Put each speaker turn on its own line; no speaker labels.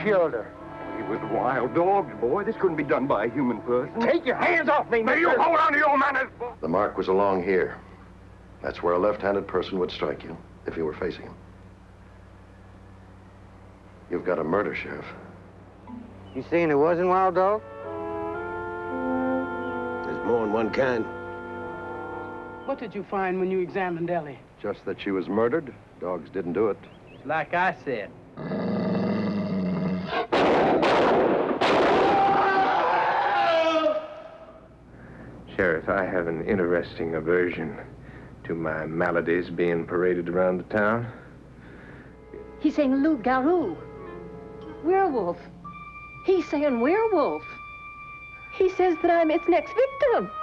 killed her.
He was wild dogs, boy. This couldn't be done by a human person.
Take your hands off me, mister.
You hold on to your manners, boy.
The mark was along here. That's where a left-handed person would strike you, if you were facing him. You've got a murder, Sheriff.
You saying it wasn't Wild Dog?
There's more than one kind.
What did you find when you examined Ellie?
Just that she was murdered. Dogs didn't do it.
Like I said.
Sheriff, I have an interesting aversion to my maladies being paraded around the town.
He's saying Loup Garou. Werewolf. He's saying werewolf. He says that I'm its next victim.